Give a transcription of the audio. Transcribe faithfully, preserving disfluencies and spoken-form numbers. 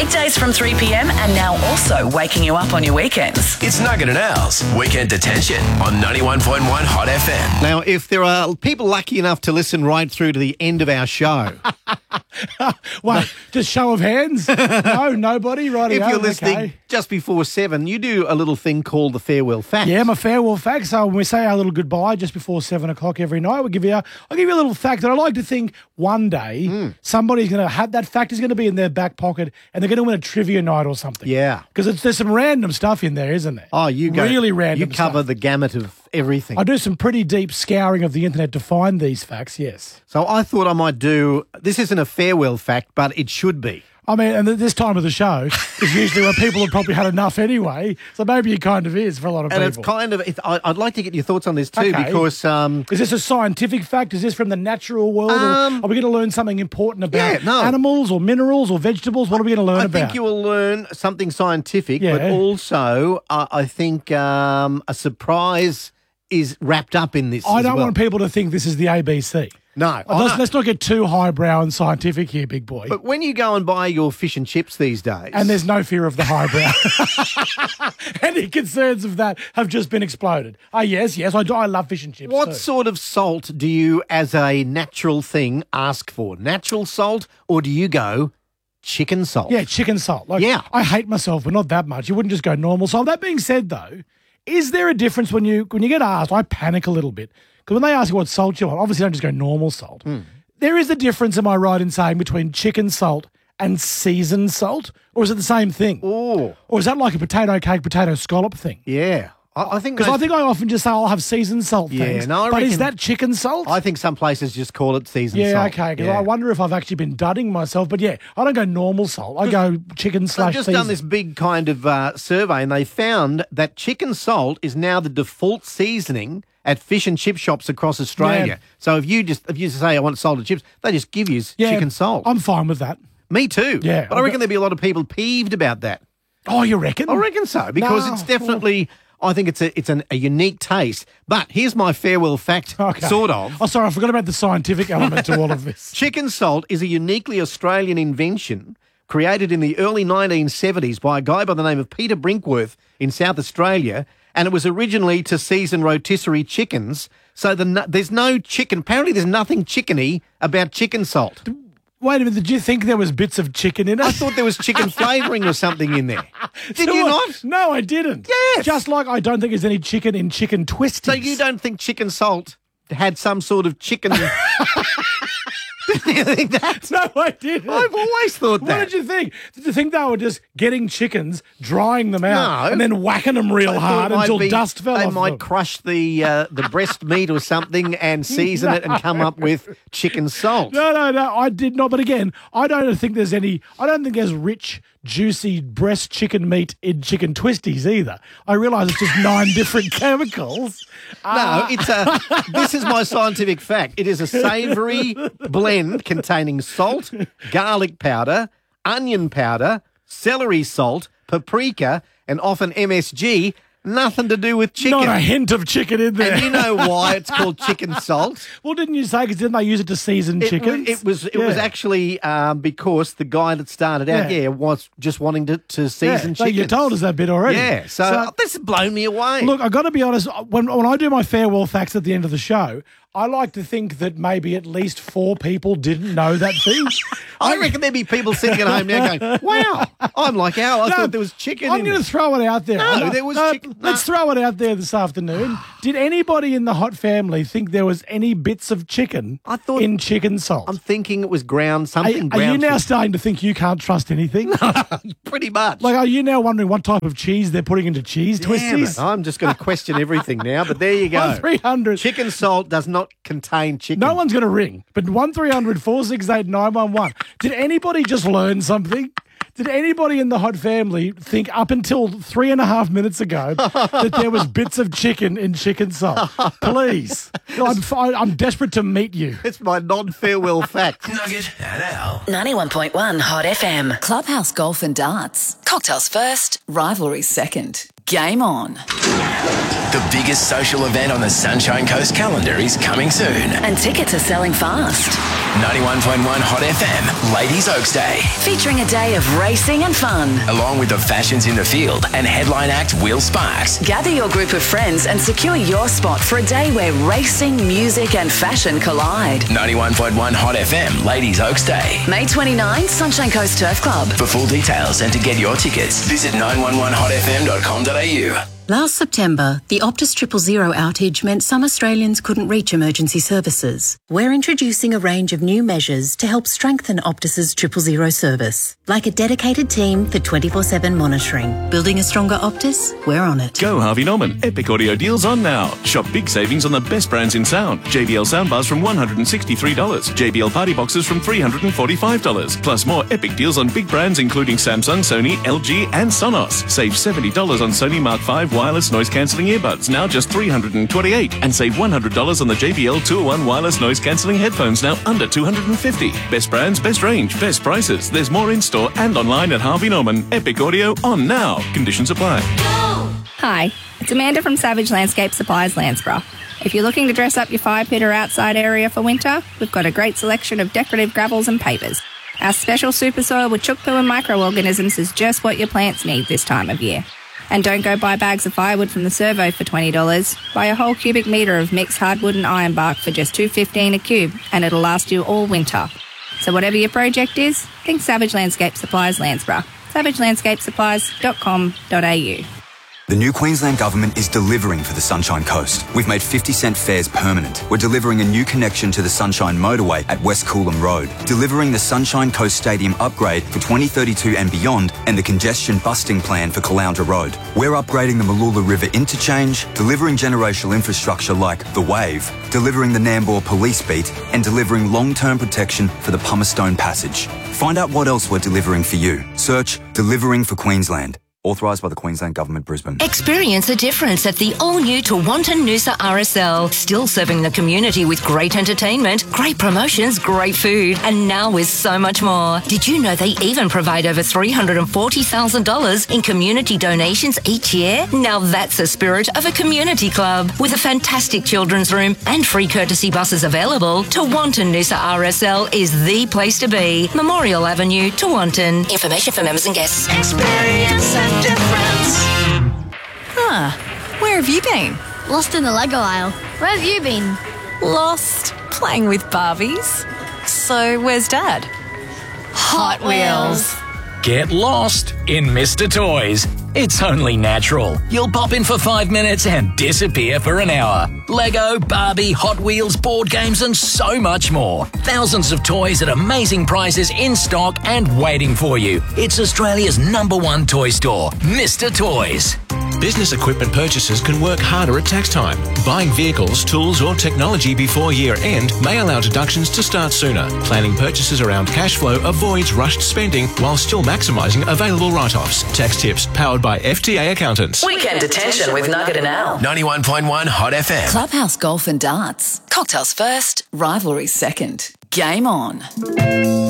Weekdays from three p.m. and now also waking you up on your weekends. It's Nugget and Al's Weekend Detention on ninety-one point one Hot F M. Now, if there are people lucky enough to listen right through to the end of our show, Wait, just show of hands? No, nobody? Right. if you're listening okay. just before seven, you do a little thing called the Farewell Fact. Yeah, my farewell fact. So when we say our little goodbye just before seven o'clock every night, we'll give you a, I'll give you a little fact that I like to think one day Mm. somebody's going to have that fact is going to be in their back pocket and they're going to win a trivia night or something. Yeah. Because there's some random stuff in there, isn't there? Oh, you go. Really random You cover stuff. the gamut of everything. I do some pretty deep scouring of the internet to find these facts, yes. So I thought I might do, this isn't a farewell fact, but it should be. I mean, and this time of the show is usually when people have probably had enough anyway, so maybe it kind of is for a lot of And people. it's kind of, it's, I, I'd like to get your thoughts on this too, Okay. because um, Is this a scientific fact? Is this from the natural world? Um, or are we going to learn something important about Yeah, no. animals or minerals or vegetables? What are we going to learn I about? think you will learn something scientific, but Yeah. also uh, I think um, a surprise is wrapped up in this. I as don't well. want people to think this is the A B C. No, Oh, let's, I know. let's not get too highbrow and scientific here, big boy. But when you go and buy your fish and chips these days, And there's no fear of the highbrow. Any concerns of that have just been exploded. Oh, yes, yes, I do. I love fish and chips what too. sort of salt do you, as a natural thing, ask for? Natural salt, or do you go chicken salt? Yeah, chicken salt. Like, Yeah. I hate myself, but not that much. You wouldn't just go normal salt. That being said, though, is there a difference when you when you get asked? I panic a little bit because when they ask you what salt you want, obviously don't just go normal salt. Hmm. There is a difference, am I right in saying, between chicken salt and seasoned salt, or is it the same thing? Oh, Or is that like a potato cake, potato scallop thing? yeah. I, I think Because I those- think I often just say I'll have seasoned salt Yeah, things. no, I but is reckon- that chicken salt? I think some places just call it seasoned yeah, salt. okay. Because Yeah. I wonder if I've actually been dudding myself. But yeah, I don't go normal salt. I go chicken I've slash just seasoned. done this big kind of uh, survey, and they found that chicken salt is now the default seasoning at fish and chip shops across Australia. Yeah. So if you just if you say I want salted chips, they just give you Yeah, chicken salt. I'm fine with that. Me too. Yeah, but I I've reckon got- there'd be a lot of people peeved about that. Oh, you reckon? I reckon so because No. it's definitely. I think it's a it's an, a unique taste. But here's my farewell fact, Okay. sort of. Oh, sorry, I forgot about the scientific element to all of this. Chicken salt is a uniquely Australian invention created in the early nineteen seventies by a guy by the name of Peter Brinkworth in South Australia, and it was originally to season rotisserie chickens. So the, no- there's no chicken. Apparently, there's nothing chickeny about chicken salt. Wait a minute, did you think there was bits of chicken in it? I thought there was chicken flavouring or something in there. Did you not? No, I didn't. Yes. Just like I don't think there's any chicken in chicken twisties. So you don't think chicken salt had some sort of chicken? Do you think that? No, I didn't. I've always thought What that. did you think? Did you think they were just getting chickens, drying them out, No. and then whacking them real I thought hard it might until be- dust fell They off might them? crush the uh, the breast meat or something and season it and come up with chicken salt. No, no, no, I did not. But again, I don't think there's any, I don't think there's rich, juicy breast chicken meat in chicken twisties either. I realise it's just nine different chemicals. No, it's a. This is my scientific fact. It is a savoury blend containing salt, garlic powder, onion powder, celery salt, paprika, and often M S G. Nothing to do with chicken. Not a hint of chicken in there. And you know why it's called chicken salt? Well, didn't you say, because didn't they use it to season It, chickens? was, it was it was Yeah. actually um, because the guy that started out, Yeah. yeah, was just wanting to, to Yeah, season so chickens. you told us that bit already. Yeah, so, this has blown me away. Look, I've got to be honest, when, when I do my farewell facts at the end of the show, I like to think that maybe at least four people didn't know that thing. I reckon there'd be people sitting at home now going, wow, I'm like Al, I No, thought there was chicken I'm in going to it. throw it out there. No, I'm there was no, chicken- Let's no. throw it out there this afternoon. Did anybody in the Hot family think there was any bits of chicken I thought- in chicken salt? I'm thinking it was ground Are, something. are you ground now chicken. starting to think you can't trust anything? Pretty much. Like, are you now wondering what type of cheese they're putting into cheese Damn twisties? it, I'm just going to question everything now, but there you go. three hundred. Chicken salt does not contain chicken. No one's going to ring, but one three hundred four six eight nine one one. Did anybody just learn something? Did anybody in the Hot family think up until three and a half minutes ago that there was bits of chicken in chicken salt? Please. I'm, fi- I'm desperate to meet you. It's my non-farewell fact. Nugget and Al. ninety-one point one Hot F M. Clubhouse Golf and Darts. Cocktails first, rivalry second. Game on. The biggest social event on the Sunshine Coast calendar is coming soon. And tickets are selling fast. ninety-one point one Hot F M, Ladies Oaks Day. Featuring a day of racing and fun. Along with the fashions in the field and headline act Will Sparks. Gather your group of friends and secure your spot for a day where racing, music and fashion collide. ninety-one point one Hot F M, Ladies Oaks Day. May twenty-ninth, Sunshine Coast Turf Club. For full details and to get your tickets, visit nine one one hot f m dot com dot a u. Last September, the Optus Triple Zero outage meant some Australians couldn't reach emergency services. We're introducing a range of new measures to help strengthen Optus's Triple Zero service, like a dedicated team for twenty-four seven monitoring. Building a stronger Optus? We're on it. Go Harvey Norman. Epic audio deals on now. Shop big savings on the best brands in sound. J B L soundbars from one hundred sixty-three dollars. J B L party boxes from three hundred forty-five dollars. Plus more epic deals on big brands including Samsung, Sony, L G and Sonos. Save seventy dollars on Sony Mark five wireless noise-cancelling earbuds, now just three hundred twenty-eight dollars. And save one hundred dollars on the J B L two oh one wireless noise-cancelling headphones, now under two hundred fifty dollars. Best brands, best range, best prices. There's more in-store and online at Harvey Norman. Epic audio on now. Conditions apply. Hi, it's Amanda from Savage Landscape Supplies, Landsborough. If you're looking to dress up your fire pit or outside area for winter, we've got a great selection of decorative gravels and pavers. Our special super soil with chook poo and microorganisms is just what your plants need this time of year. And don't go buy bags of firewood from the servo for twenty dollars. Buy a whole cubic metre of mixed hardwood and iron bark for just two dollars fifteen a cube, and it'll last you all winter. So whatever your project is, think Savage Landscape Supplies, Landsborough. savage landscape supplies dot com dot a u. The new Queensland Government is delivering for the Sunshine Coast. We've made fifty cent fares permanent. We're delivering a new connection to the Sunshine Motorway at West Coolum Road, delivering the Sunshine Coast Stadium upgrade for twenty thirty-two and beyond, and the congestion busting plan for Caloundra Road. We're upgrading the Malula River interchange, delivering generational infrastructure like The Wave, delivering the Nambour Police Beat, and delivering long-term protection for the Pumicestone Passage. Find out what else we're delivering for you. Search Delivering for Queensland. Authorised by the Queensland Government, Brisbane. Experience the difference at the all-new Tewantin Noosa R S L. Still serving the community with great entertainment, great promotions, great food, and now with so much more. Did you know they even provide over three hundred forty thousand dollars in community donations each year? Now that's the spirit of a community club. With a fantastic children's room and free courtesy buses available, Tewantin Noosa R S L is the place to be. Memorial Avenue, Tewantin. Information for members and guests. Experience a difference. Huh. Where have you been? Lost in the Lego aisle. Where have you been? Lost. Playing with Barbies. So, where's Dad? Hot Wheels. Get lost in Mister Toys. It's only natural. You'll pop in for five minutes and disappear for an hour. Lego, Barbie, Hot Wheels, board games and so much more. Thousands of toys at amazing prices in stock and waiting for you. It's Australia's number one toy store, Mister Toys. Business equipment purchases can work harder at tax time. Buying vehicles, tools or technology before year end may allow deductions to start sooner. Planning purchases around cash flow avoids rushed spending while still maximising available write-offs. Tax tips powered by F T A accountants. Weekend detention with Nugget and Al. ninety-one point one Hot F M. Clubhouse golf and darts. Cocktails first, rivalry second. Game on.